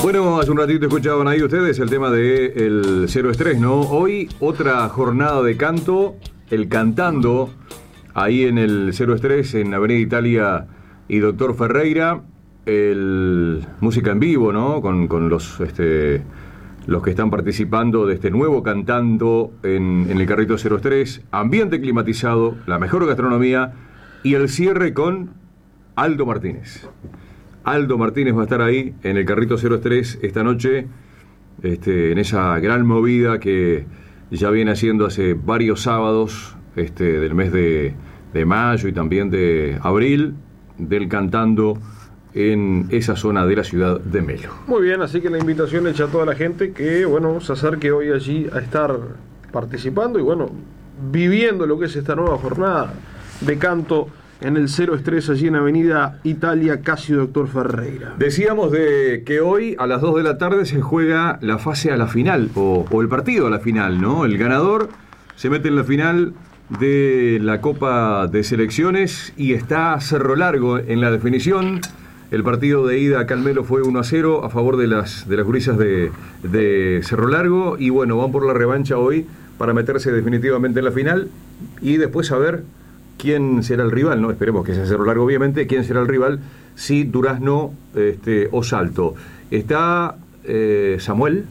Bueno, hace un ratito escuchaban ahí ustedes el tema del Cero Estrés, ¿no? Hoy otra jornada de canto, el Cantando, ahí en el Cero Estrés, en Avenida Italia y Doctor Ferreira, el música en vivo, ¿no? Con los que están participando de este nuevo Cantando en el Carrito 03, ambiente climatizado, la mejor gastronomía y el cierre con Aldo Martínez. Aldo Martínez va a estar ahí en el Carrito 03 esta noche, en esa gran movida que ya viene haciendo hace varios sábados del mes de mayo y también de abril, del Cantando en esa zona de la ciudad de Melo. Muy bien, así que la invitación hecha a toda la gente que, se acerque hoy allí a estar participando y, viviendo lo que es esta nueva jornada de canto en el Cero Estrés, allí en Avenida Italia, casi Doctor Ferreira. Decíamos de que hoy a las 2 de la tarde se juega la fase a la final, o el partido a la final, ¿no? El ganador se mete en la final de la Copa de Selecciones y está Cerro Largo en la definición. El partido de ida acá al Melo fue 1-0 a favor de las gurisas de Cerro Largo y van por la revancha hoy para meterse definitivamente en la final y después saber quién será el rival, ¿no? Esperemos que sea Cerro Largo, obviamente. ¿Quién será el rival? Si Durazno o Salto. Está Samuel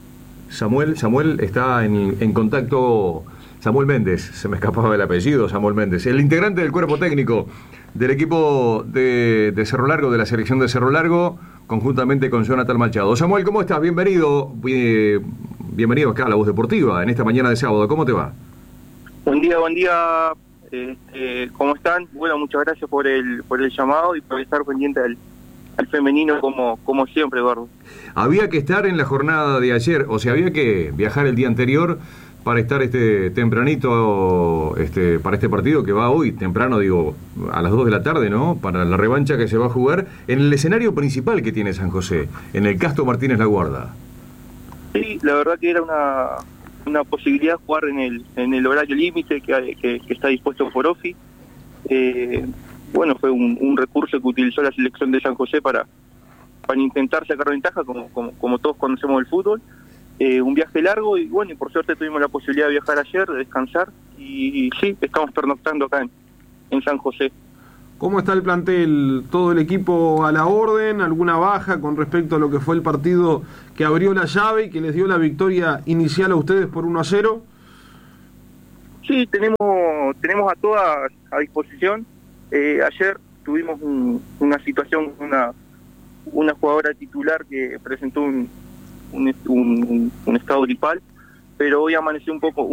está en contacto. Samuel Méndez, se me escapaba el apellido, Samuel Méndez, el integrante del cuerpo técnico del equipo de Cerro Largo, de la selección de Cerro Largo, conjuntamente con Jonathan Machado. Samuel, ¿cómo estás? Bienvenido acá a La Voz Deportiva en esta mañana de sábado. ¿Cómo te va? Buen día. ¿Cómo están? Bueno, muchas gracias por el llamado y por estar pendiente al femenino como siempre, Eduardo. Había que estar en la jornada de ayer, o sea, había que viajar el día anterior para estar tempranito para este partido que va hoy, temprano, a las 2 de la tarde, ¿no? Para la revancha que se va a jugar en el escenario principal que tiene San José, en el Castro Martínez La Guarda. Sí, la verdad que era una posibilidad de jugar en el horario límite que está dispuesto por OFI. Fue un recurso que utilizó la selección de San José para intentar sacar ventaja, como todos conocemos el fútbol. Un viaje largo y por suerte tuvimos la posibilidad de viajar ayer, de descansar y sí, estamos pernoctando acá en San José. ¿Cómo está el plantel? ¿Todo el equipo a la orden? ¿Alguna baja con respecto a lo que fue el partido que abrió la llave y que les dio la victoria inicial a ustedes por 1-0? Sí, tenemos a todas a disposición. Ayer tuvimos una situación, una jugadora titular que presentó un estado gripal, pero hoy amaneció un poco